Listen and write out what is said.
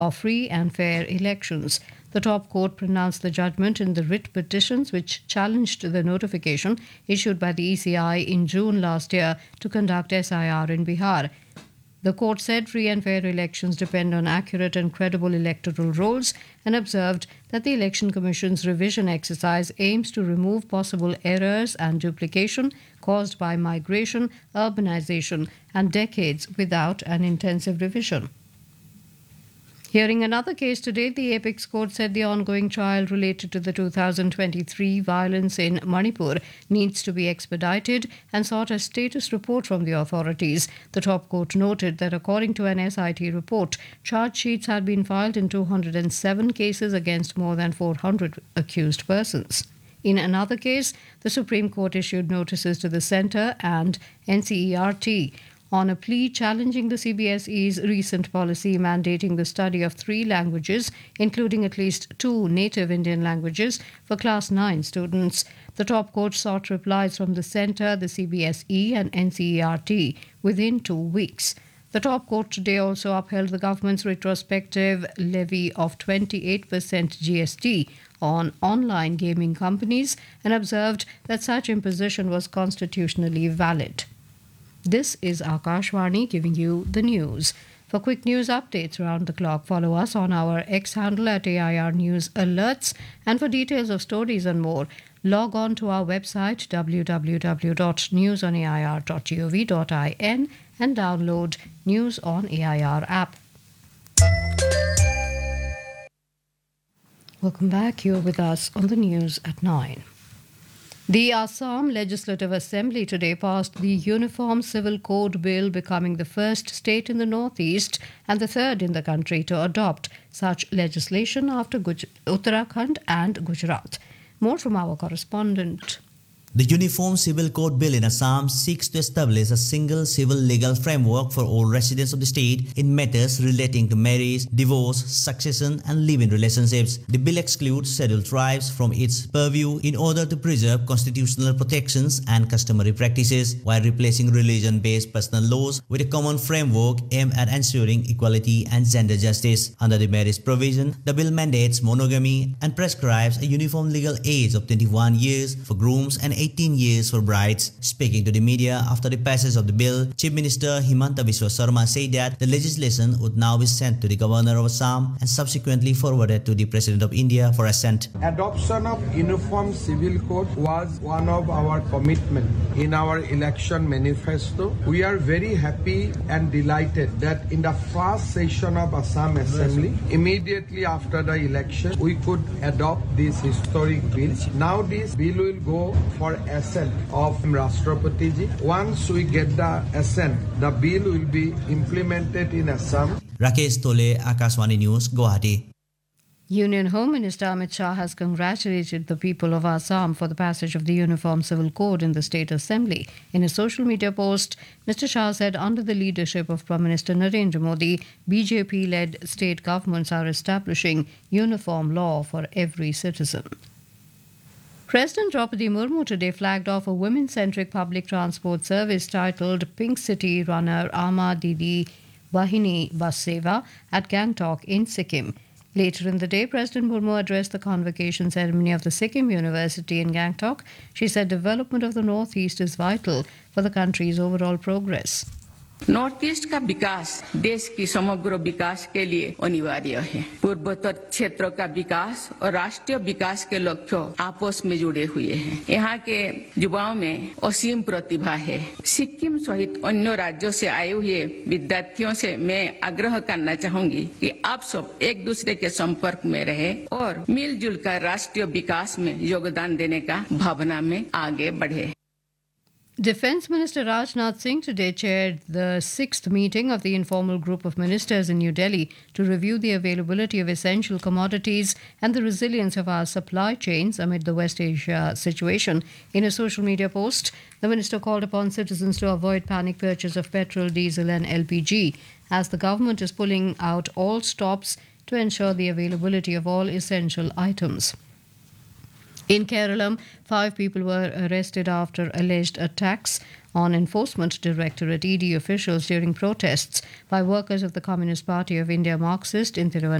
of free and fair elections. The top court pronounced the judgment in the writ petitions which challenged the notification issued by the ECI in June last year to conduct SIR in Bihar. The court said free and fair elections depend on accurate and credible electoral rolls and observed that the Election Commission's revision exercise aims to remove possible errors and duplication caused by migration, urbanization, and decades without an intensive revision. Hearing another case today, the Apex Court said the ongoing trial related to the 2023 violence in Manipur needs to be expedited and sought a status report from the authorities. The top court noted that according to an SIT report, charge sheets had been filed in 207 cases against more than 400 accused persons. In another case, the Supreme Court issued notices to the Centre and NCERT on a plea challenging the CBSE's recent policy mandating the study of 3 languages, including at least 2 native Indian languages, for Class 9 students. The top court sought replies from the Centre, the CBSE and NCERT within 2 weeks. The top court today also upheld the government's retrospective levy of 28% GST on online gaming companies and observed that such imposition was constitutionally valid. This is Akashvani giving you the news. For quick news updates around the clock, follow us on our X handle at AIR News Alerts. And for details of stories and more, log on to our website www.newsonair.gov.in and download News on AIR app. Welcome back. You're with us on the news at 9. The Assam Legislative Assembly today passed the Uniform Civil Code Bill, becoming the first state in the northeast and the third in the country to adopt such legislation after Uttarakhand and Gujarat. More from our correspondent. The Uniform Civil Code Bill in Assam seeks to establish a single civil legal framework for all residents of the state in matters relating to marriage, divorce, succession and live-in relationships. The bill excludes scheduled tribes from its purview in order to preserve constitutional protections and customary practices, while replacing religion-based personal laws with a common framework aimed at ensuring equality and gender justice. Under the marriage provision, the bill mandates monogamy and prescribes a uniform legal age of 21 years for grooms and 18 years for brides. Speaking to the media after the passage of the bill, Chief Minister Himanta Biswa Sarma said that the legislation would now be sent to the Governor of Assam and subsequently forwarded to the President of India for assent. Adoption of Uniform Civil Code was one of our commitments in our election manifesto. We are very happy and delighted that in the first session of Assam Assembly, immediately after the election, we could adopt this historic bill. Now this bill will go for assent of Rashtrapati ji. Once we get the assent, the bill will be implemented in Assam. Rakesh Tole, Akashvani News, Guwahati. Union Home Minister Amit Shah has congratulated the people of Assam for the passage of the Uniform Civil Code in the State Assembly. In a social media post, Mr. Shah said under the leadership of Prime Minister Narendra Modi, BJP-led state governments are establishing uniform law for every citizen. President Draupadi Murmu today flagged off a women-centric public transport service titled Pink City Runner Ama Didi Bahini Bus Seva at Gangtok in Sikkim. Later in the day, President Murmu addressed the convocation ceremony of the Sikkim University in Gangtok. She said development of the Northeast is vital for the country's overall progress. North east का विकास देश की समग्र विकास के लिए अनिवार्य है। पूर्वोत्तर क्षेत्र का विकास और राष्ट्रीय विकास के लक्ष्य आपस में जुड़े हुए हैं। यहाँ के युवाओं में असीम प्रतिभा है। सिक्किम सहित अन्य राज्यों से आए हुए विद्यार्थियों से मैं आग्रह करना चाहूंगी कि आप सब एक दूसरे के संपर्क में रहे और मिलजुल कर राष्ट्रीय विकास में योगदान देने का भावना में आगे बढ़े। Defence Minister Rajnath Singh today chaired the 6th meeting of the informal group of ministers in New Delhi to review the availability of essential commodities and the resilience of our supply chains amid the West Asia situation. In a social media post, the minister called upon citizens to avoid panic purchase of petrol, diesel and LPG, as the government is pulling out all stops to ensure the availability of all essential items. In Kerala, 5 people were arrested after alleged attacks on Enforcement Directorate (ED) officials during protests by workers of the Communist Party of India Marxist in Thiruvananthapuram.